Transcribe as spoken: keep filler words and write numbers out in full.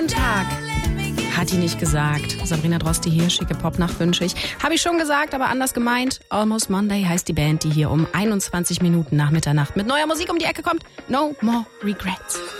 Tag. Hat die nicht gesagt. Sabrina Drosti hier, schicke Popnacht wünsche ich. Habe ich schon gesagt, aber anders gemeint. Almost Monday heißt die Band, die hier um einundzwanzig Minuten nach Mitternacht mit neuer Musik um die Ecke kommt. No More Regrets.